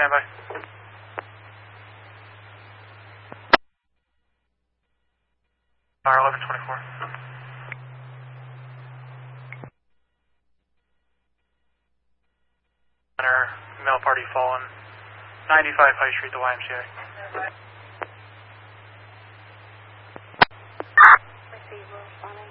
Stand by. R1124. Center, male party fallen. 95 High Street, the YMCA. Receiver responding.